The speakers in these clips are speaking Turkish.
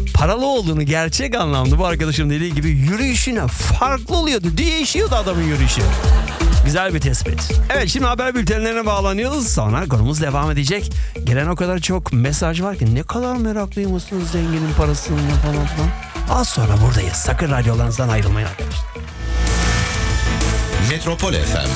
paralı olduğunu gerçek anlamda bu arkadaşım dediği gibi yürüyüşüne farklı oluyordu. Değişiyordu adamın yürüyüşü. Güzel bir tespit. Evet, şimdi haber bültenlerine bağlanıyoruz. Sonra konumuz devam edecek. Gelen o kadar çok mesaj var ki ne kadar meraklıymışsınız zenginin parasını falan filan. Az sonra buradayız. Sakın radyolarınızdan ayrılmayın arkadaşlar. Metropol FM.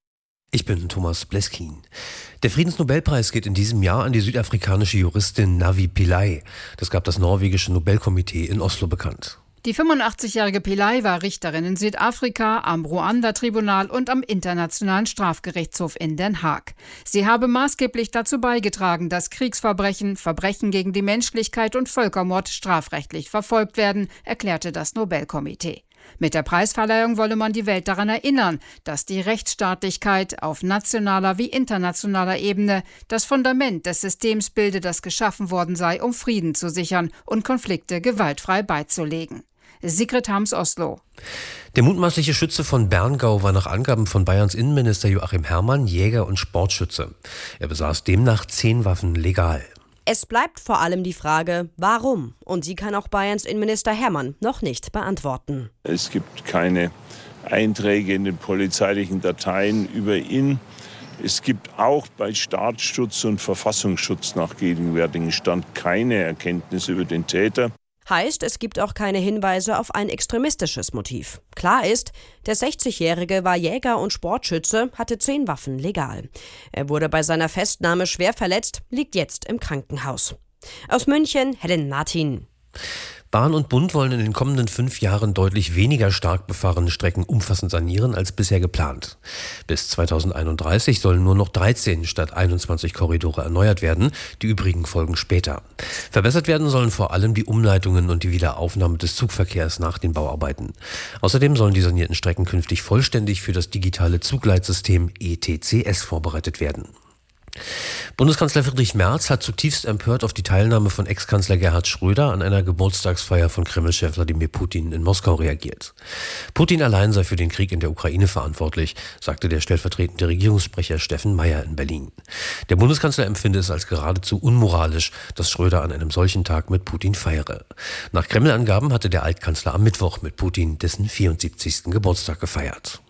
Ich bin Thomas Bleskin. Der Friedensnobelpreis geht in diesem Jahr an die südafrikanische Juristin Navi Pillay. Das gab das norwegische Nobelkomitee in Oslo bekannt. Die 85-jährige Pillay war Richterin in Südafrika, am Ruanda-Tribunal und am Internationalen Strafgerichtshof in Den Haag. Sie habe maßgeblich dazu beigetragen, dass Kriegsverbrechen, Verbrechen gegen die Menschlichkeit und Völkermord strafrechtlich verfolgt werden, erklärte das Nobelkomitee. Mit der Preisverleihung wolle man die Welt daran erinnern, dass die Rechtsstaatlichkeit auf nationaler wie internationaler Ebene das Fundament des Systems bilde, das geschaffen worden sei, um Frieden zu sichern und Konflikte gewaltfrei beizulegen. Sigrid Hams, Oslo. Der mutmaßliche Schütze von Berngau war nach Angaben von Bayerns Innenminister Joachim Herrmann Jäger und Sportschütze. Er besaß demnach 10 Waffen legal. Es bleibt vor allem die Frage, warum? Und die kann auch Bayerns Innenminister Herrmann noch nicht beantworten. Es gibt keine Einträge in den polizeilichen Dateien über ihn. Es gibt auch bei Staatsschutz und Verfassungsschutz nach gegenwärtigem Stand keine Erkenntnisse über den Täter. Heißt, es gibt auch keine Hinweise auf ein extremistisches Motiv. Klar ist, der 60-Jährige war Jäger und Sportschütze, hatte 10 Waffen legal. Er wurde bei seiner Festnahme schwer verletzt, liegt jetzt im Krankenhaus. Aus München, Helen Martin. Bahn und Bund wollen in den kommenden 5 Jahren deutlich weniger stark befahrene Strecken umfassend sanieren als bisher geplant. Bis 2031 sollen nur noch 13 statt 21 Korridore erneuert werden, die übrigen folgen später. Verbessert werden sollen vor allem die Umleitungen und die Wiederaufnahme des Zugverkehrs nach den Bauarbeiten. Außerdem sollen die sanierten Strecken künftig vollständig für das digitale Zugleitsystem ETCS vorbereitet werden. Bundeskanzler Friedrich Merz hat zutiefst empört auf die Teilnahme von Ex-Kanzler Gerhard Schröder an einer Geburtstagsfeier von Kreml-Chef Wladimir Putin in Moskau reagiert. Putin allein sei für den Krieg in der Ukraine verantwortlich, sagte der stellvertretende Regierungssprecher Steffen Meyer in Berlin. Der Bundeskanzler empfinde es als geradezu unmoralisch, dass Schröder an einem solchen Tag mit Putin feiere. Nach Kreml-Angaben hatte der Altkanzler am Mittwoch mit Putin dessen 74. Geburtstag gefeiert.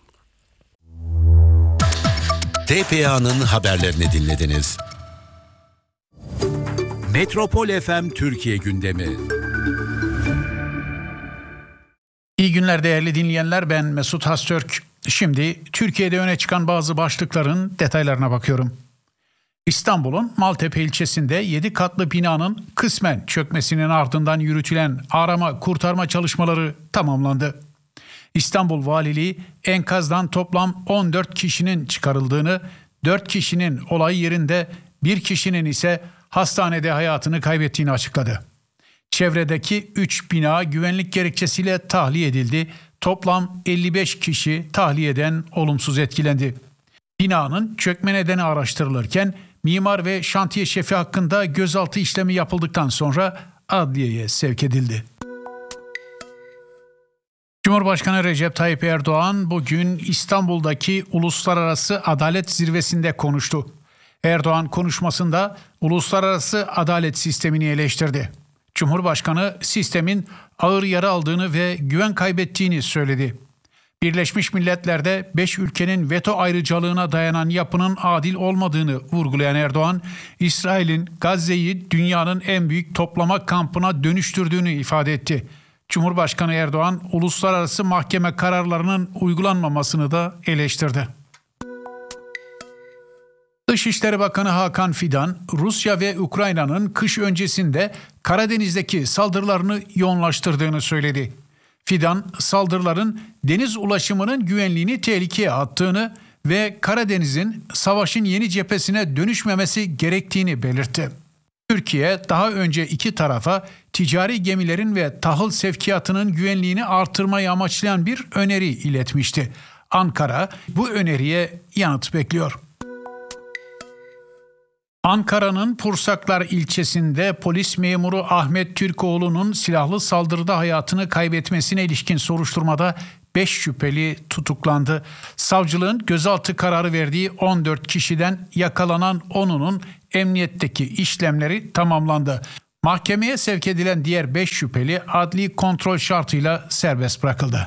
TPA'nın haberlerini dinlediniz. Metropol FM Türkiye gündemi. İyi günler değerli dinleyenler, ben Mesut Hastürk. Şimdi Türkiye'de öne çıkan bazı başlıkların detaylarına bakıyorum. İstanbul'un Maltepe ilçesinde 7 katlı binanın kısmen çökmesinin ardından yürütülen arama kurtarma çalışmaları tamamlandı. İstanbul Valiliği enkazdan toplam 14 kişinin çıkarıldığını, 4 kişinin olay yerinde, 1 kişinin ise hastanede hayatını kaybettiğini açıkladı. Çevredeki 3 bina güvenlik gerekçesiyle tahliye edildi. Toplam 55 kişi tahliyeden olumsuz etkilendi. Binanın çökme nedeni araştırılırken mimar ve şantiye şefi hakkında gözaltı işlemi yapıldıktan sonra adliyeye sevk edildi. Cumhurbaşkanı Recep Tayyip Erdoğan bugün İstanbul'daki Uluslararası Adalet Zirvesi'nde konuştu. Erdoğan konuşmasında uluslararası adalet sistemini eleştirdi. Cumhurbaşkanı sistemin ağır yara aldığını ve güven kaybettiğini söyledi. Birleşmiş Milletler'de 5 ülkenin veto ayrıcalığına dayanan yapının adil olmadığını vurgulayan Erdoğan, İsrail'in Gazze'yi dünyanın en büyük toplama kampına dönüştürdüğünü ifade etti. Cumhurbaşkanı Erdoğan, uluslararası mahkeme kararlarının uygulanmamasını da eleştirdi. Dışişleri Bakanı Hakan Fidan, Rusya ve Ukrayna'nın kış öncesinde Karadeniz'deki saldırılarını yoğunlaştırdığını söyledi. Fidan, saldırıların deniz ulaşımının güvenliğini tehlikeye attığını ve Karadeniz'in savaşın yeni cephesine dönüşmemesi gerektiğini belirtti. Türkiye daha önce iki tarafa ticari gemilerin ve tahıl sevkiyatının güvenliğini artırmayı amaçlayan bir öneri iletmişti. Ankara bu öneriye yanıt bekliyor. Ankara'nın Pursaklar ilçesinde polis memuru Ahmet Türkoğlu'nun silahlı saldırıda hayatını kaybetmesine ilişkin soruşturmada 5 şüpheli tutuklandı. Savcılığın gözaltı kararı verdiği 14 kişiden yakalanan 10'unun emniyetteki işlemleri tamamlandı. Mahkemeye sevk edilen diğer 5 şüpheli adli kontrol şartıyla serbest bırakıldı.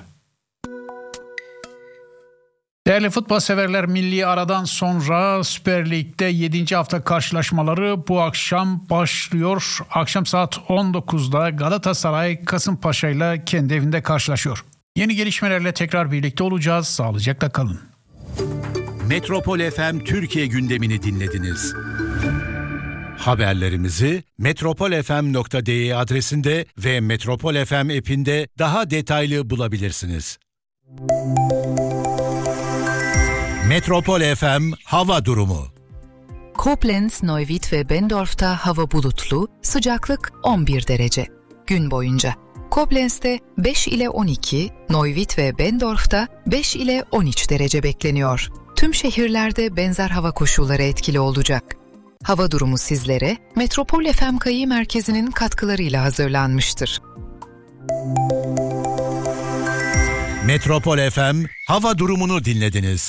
Değerli futbol severler, milli aradan sonra Süper Lig'de 7. hafta karşılaşmaları bu akşam başlıyor. Akşam saat 19'da Galatasaray Kasımpaşa ile kendi evinde karşılaşıyor. Yeni gelişmelerle tekrar birlikte olacağız. Sağlıcakla kalın. Metropol FM Türkiye gündemini dinlediniz. Haberlerimizi metropolfm.de adresinde ve Metropol FM app'inde daha detaylı bulabilirsiniz. Metropol FM hava durumu. Koblenz, Neuwied ve Bendorf'ta hava bulutlu, sıcaklık 11 derece. Gün boyunca Koblenz'de 5 ile 12, Neuwied ve Bendorf'ta 5 ile 13 derece bekleniyor. Tüm şehirlerde benzer hava koşulları etkili olacak. Hava durumu sizlere Metropol FM Kayı Merkezi'nin katkılarıyla hazırlanmıştır. Metropol FM hava durumunu dinlediniz.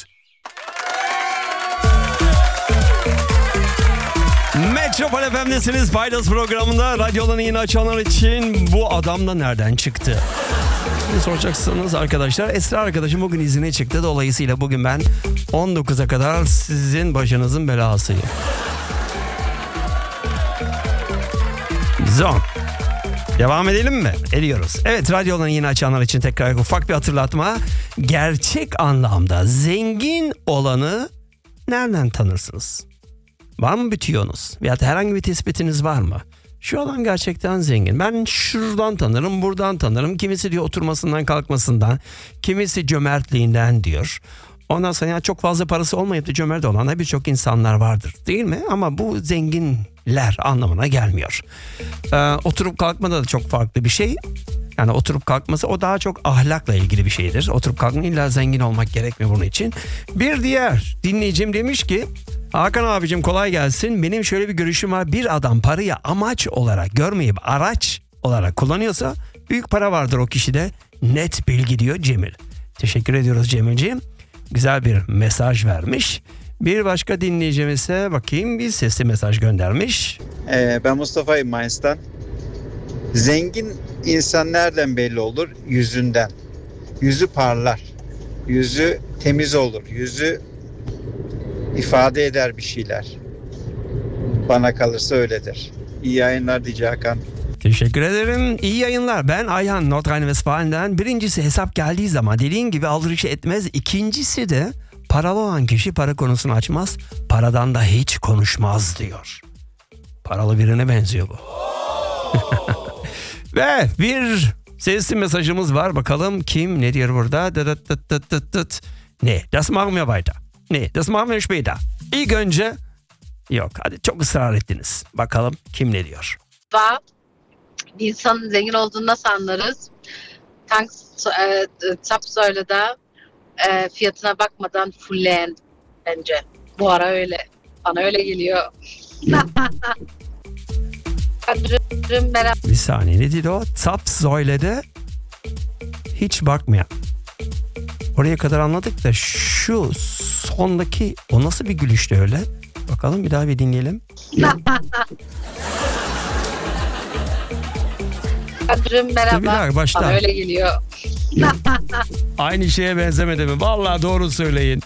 Metropol FM'desiniz. Paydos programında radyolarını yeni açanlar için bu adam da nereden çıktı? Soracaksınız arkadaşlar. Esra arkadaşım bugün izine çıktı. Dolayısıyla bugün ben 19'a kadar sizin başınızın belasıyım. Zon. Devam edelim mi? Ediyoruz. Evet, radyolarını yeni açanlar için tekrar ufak bir hatırlatma. Gerçek anlamda zengin olanı nereden tanırsınız? Var mı bir tüyonuz? Veyahut herhangi bir tespitiniz var mı? Şu adam gerçekten zengin. Ben şuradan tanırım, buradan tanırım. Kimisi diyor oturmasından, kalkmasından. Kimisi cömertliğinden diyor. Ondan sonra yani çok fazla parası olmayıp da cömert olan birçok insanlar vardır. Değil mi? Ama bu zenginler anlamına gelmiyor. Oturup kalkmada da çok farklı bir şey. Yani oturup kalkması o daha çok ahlakla ilgili bir şeydir. Oturup kalkma illa zengin olmak gerekmiyor bunun için. Bir diğer dinleyicim demiş ki Hakan abicim kolay gelsin. Benim şöyle bir görüşüm var. Bir adam parayı amaç olarak görmeyip araç olarak kullanıyorsa büyük para vardır o kişide. Net bilgi diyor Cemil. Teşekkür ediyoruz Cemilciğim. Güzel bir mesaj vermiş. Bir başka dinleyicimize bakayım bir sesli mesaj göndermiş. Ben Mustafa'yım Mainz'dan. Zengin insan nereden belli olur? Yüzünden. Yüzü parlar. Yüzü temiz olur. Yüzü ifade eder bir şeyler. Bana kalırsa öyledir. İyi yayınlar diyecek Hakan. Teşekkür ederim. İyi yayınlar. Ben Ayhan Nordrhein-Westfalen'den. Birincisi hesap geldiği zaman dediğin gibi aldırışı etmez. İkincisi de paralı olan kişi para konusunu açmaz. Paradan da hiç konuşmaz diyor. Paralı birine benziyor bu. Ve bir sesli mesajımız var. Bakalım kim ne diyor burada? Ne? Das machen wir weiter. Ne? Das machen wir später. İlk önce yok. Hadi çok ısrar ettiniz. Bakalım kim ne diyor? Bir insanın zengin olduğunu nasıl anlarız? Zapfsäule'de fiyatına bakmadan fulleyen bence. Bu ara öyle. Bana öyle geliyor. Bir saniye ne dedi o? Zapfsäule'de hiç bakmayan. Oraya kadar anladık da şu sondaki o nasıl bir gülüştü öyle? Bakalım bir daha bir dinleyelim. Merhaba. Bir daha baştan. Bana öyle geliyor. Aynı şeye benzemedi mi? Vallahi doğru söyleyin.